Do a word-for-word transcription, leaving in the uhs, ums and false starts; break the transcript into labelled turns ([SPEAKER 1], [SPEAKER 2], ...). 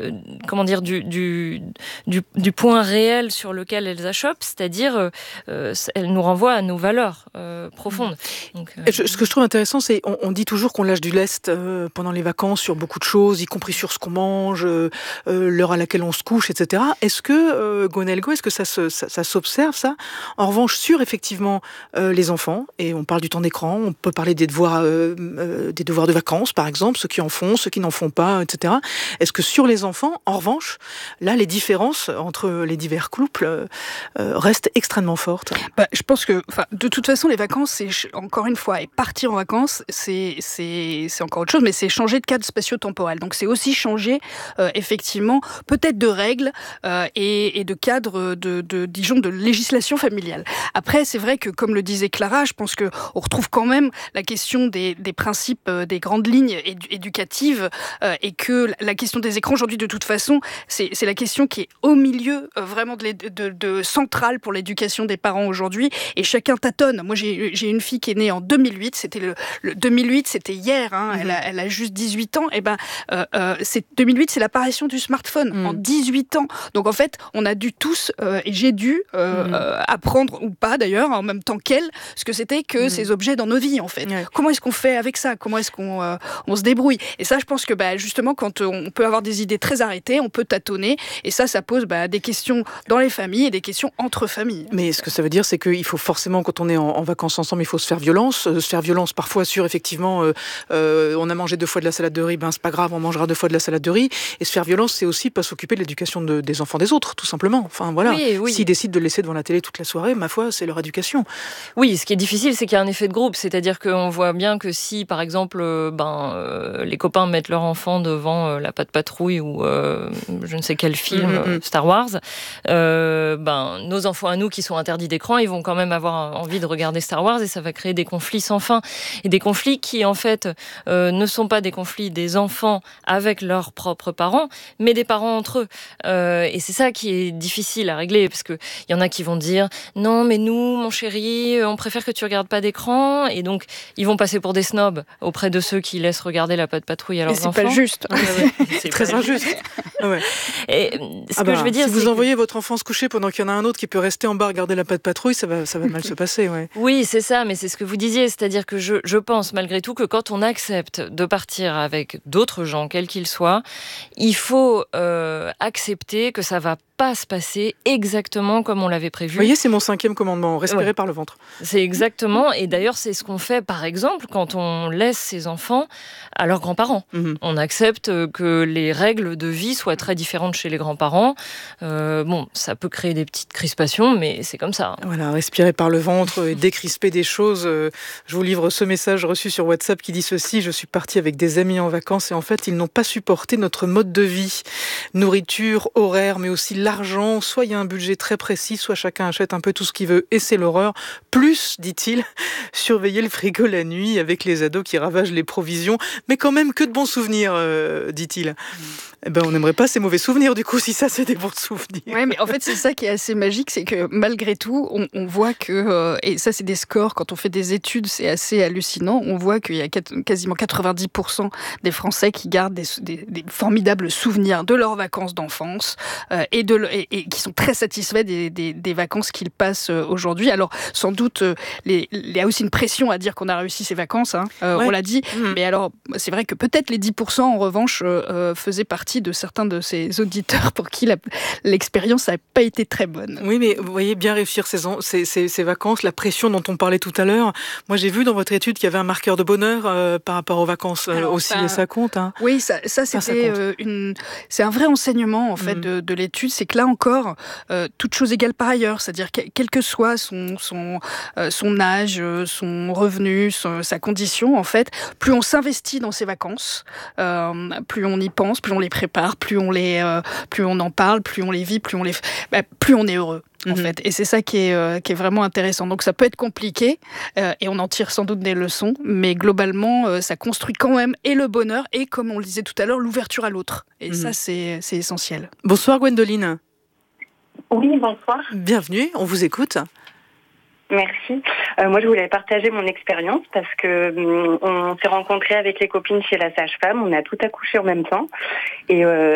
[SPEAKER 1] euh, comment dire, du, du, du, du point réel sur lequel elles achoppent, c'est-à-dire euh, elles nous renvoient à nos valeurs euh, profondes. Donc, euh...
[SPEAKER 2] je, ce que je trouve intéressant, c'est on, on dit toujours qu'on lâche du lest euh, pendant les vacances sur beaucoup de choses, y compris sur ce qu'on mange, euh, l'heure à laquelle on se couche, et cetera. Est-ce que, euh, Gwenelgo, est-ce que ça, se, ça, ça s'observe, ça? En revanche, sur effectivement euh, les enfants, et on parle du temps d'écran, on peut parler des devoirs, euh, euh, des devoirs de vacances, par exemple, ceux qui en font, ceux qui n'en font pas, et cetera. Est-ce que sur les enfants, en revanche, là, les différences entre les divers couples euh, euh, restent extrêmement fortes?
[SPEAKER 3] Bah, je pense que, enfin, de toute façon, les vacances, c'est encore une fois, et partir en vacances, c'est c'est c'est encore autre chose, mais c'est changer de cadre spatio-temporel. Donc, c'est aussi changer euh, effectivement, peut-être de règles euh, et, et de cadre de, de, disons, de législation familiale. Après, c'est vrai que, comme le disait Clara, je pense que on retrouve quand même la question des, des principes, euh, des grandes lignes édu- éducatives, euh, et que la question des écrans aujourd'hui, de toute façon, c'est, c'est la question qui est au milieu euh, vraiment de, de, de centrale pour l'éducation des parents aujourd'hui, et chacun tâtonne. Moi, j'ai, j'ai une fille qui est née en deux mille huit, c'était le, le deux mille huit, c'était hier, hein, mmh. elle, a, elle a juste dix-huit ans, et ben euh, euh, c'est, deux mille huit, c'est l'apparition du smartphone, mmh. en dix-huit ans. Donc en fait, on a dû tous, euh, et j'ai dû euh, mmh. euh, apprendre, ou pas d'ailleurs, en même temps qu'elle, ce que c'était que mmh. ces objets dans nos vies, en fait. Ouais. Comment est-ce qu'on fait avec ça? Comment est-ce qu'on euh, on se débrouille? Et ça, je pense que bah, justement, quand on peut avoir des idées très arrêtées, on peut tâtonner, et ça, ça pose bah, des questions dans les familles et des questions entre familles.
[SPEAKER 2] Mais ce que ça veut dire, c'est qu'il faut forcément, quand on est en, en vacances ensemble, il faut se faire violence. Euh, se faire violence parfois sur, effectivement, euh, euh, on a mangé deux fois de la salade de riz, ben c'est pas grave, on mangera deux fois de la salade de riz. Et se faire violence, c'est aussi pas s'occuper de l'éducation de, des enfants des autres, tout simplement. Enfin, voilà. Oui, oui. S'ils décident de le laisser devant la télé toute la soirée, ma foi, c'est leur éducation.
[SPEAKER 1] Oui, ce qui est difficile, c'est qu'il y a un effet de groupe. C'est-à-dire qu'on voit bien que si, par exemple, euh, ben, euh, les copains mettent leur enfant devant euh, La Patte Patrouille ou euh, je ne sais quel film, mm-hmm. euh, Star Wars, euh, ben, nos enfants à nous qui sont interdits d'écran, ils vont quand même avoir envie de regarder Star Wars, et ça va créer des conflits sans fin. Et des conflits qui, en fait, euh, ne sont pas des conflits des enfants avec leurs propres parents, mais des parents entre eux. Euh, et c'est ça qui est difficile à régler, parce qu'il y en a qui vont dire « Non, mais nous, mon chéri, on préfère que tu regardes pas d'écran ». Et donc, ils vont passer pour des snobs auprès de ceux qui laissent regarder La Patte Patrouille à leurs enfants.
[SPEAKER 3] Et c'est pas juste.
[SPEAKER 2] Ouais, ouais. C'est très injuste. Ouais.
[SPEAKER 1] Et ce
[SPEAKER 2] ah
[SPEAKER 1] que
[SPEAKER 2] bah,
[SPEAKER 1] je veux dire,
[SPEAKER 2] si vous
[SPEAKER 1] c'est
[SPEAKER 2] envoyez
[SPEAKER 1] que...
[SPEAKER 2] votre enfant se coucher pendant qu'il y en a un autre qui peut rester en bas regarder La Patte Patrouille, ça va, ça va mal se passer. Ouais.
[SPEAKER 1] Oui, c'est ça, mais c'est ce que vous disiez, c'est-à-dire que je, je pense malgré tout que quand on accepte de partir avec d'autres gens, quels qu'ils soient, il faut euh, accepter que ça va pas se passer exactement comme on l'avait prévu.
[SPEAKER 2] Vous voyez, c'est mon cinquième commandement, respirer ouais. par le ventre.
[SPEAKER 1] C'est exactement, et d'ailleurs c'est ce qu'on fait par exemple quand on laisse ses enfants à leurs grands-parents. Mm-hmm. On accepte que les règles de vie soient très différentes chez les grands-parents. Euh, bon, ça peut créer des petites crispations, mais c'est comme ça.
[SPEAKER 2] Voilà, respirer par le ventre et décrisper des choses. Je vous livre ce message reçu sur WhatsApp qui dit ceci: je suis partie avec des amis en vacances et en fait ils n'ont pas supporté notre mode de vie. Nourriture, horaire, mais aussi l'argent. Soit il y a un budget très précis, soit chacun achète un peu tout ce qu'il veut et c'est l'horreur. Plus, dit-il, surveiller le frigo la nuit avec les ados qui ravagent les provisions. Mais quand même, que de bons souvenirs, euh, dit-il. Mmh. Eh ben, on n'aimerait pas ces mauvais souvenirs, du coup, si ça, c'est des bons souvenirs.
[SPEAKER 3] Oui, mais en fait, c'est ça qui est assez magique, c'est que malgré tout, on, on voit que, euh, et ça, c'est des scores, quand on fait des études, c'est assez hallucinant, on voit qu'il y a quatre, quasiment quatre-vingt-dix pour cent des Français qui gardent des, des, des formidables souvenirs de leurs vacances d'enfance euh, et, de, et, et qui sont très satisfaits des, des, des vacances qu'ils passent euh, aujourd'hui. Alors, sans doute, euh, les, il y a aussi une pression à dire qu'on a réussi ces vacances, hein, euh, ouais. on l'a dit, mmh. mais alors, c'est vrai que peut-être les dix pour cent, en revanche, euh, faisaient partie de certains de ces auditeurs pour qui la, l'expérience n'a pas été très bonne.
[SPEAKER 2] Oui, mais vous voyez bien réussir ces, ces, ces, ces vacances, la pression dont on parlait tout à l'heure. Moi, j'ai vu dans votre étude qu'il y avait un marqueur de bonheur euh, par rapport aux vacances euh, aussi, ça, et ça compte. Hein.
[SPEAKER 3] Oui, ça, ça c'était euh, une, c'est un vrai enseignement en fait mmh. de, de l'étude. C'est que là encore, euh, toute chose égale par ailleurs, c'est-à-dire que, quel que soit son son euh, son âge, son revenu, son, sa condition, en fait, plus on s'investit dans ses vacances, euh, plus on y pense, plus on les prépare, plus on les, euh, plus on en parle, plus on les vit, plus on les, bah, plus on est heureux. En mmh. fait, et c'est ça qui est, euh, qui est vraiment intéressant. Donc ça peut être compliqué euh, et on en tire sans doute des leçons, mais globalement euh, ça construit quand même et le bonheur et, comme on le disait tout à l'heure, l'ouverture à l'autre. Et mmh. ça c'est, c'est essentiel.
[SPEAKER 2] Bonsoir Gwendoline.
[SPEAKER 4] Oui, bonsoir.
[SPEAKER 2] Bienvenue, on vous écoute.
[SPEAKER 4] Merci. Euh, moi, je voulais partager mon expérience parce que hum, on s'est rencontrés avec les copines chez la sage-femme. On a tout accouché en même temps et euh,